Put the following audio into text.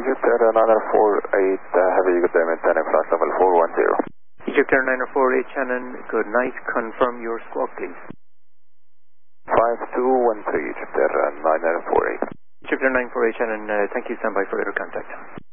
Egypt Air 948, have a good day, maintaining flight level 410. Egypt Air 948, Shannon, good night. Confirm your squawk, please. 5213, Egypt Air 948. Egypt Air 948, Shannon, thank you. Stand by for your contact.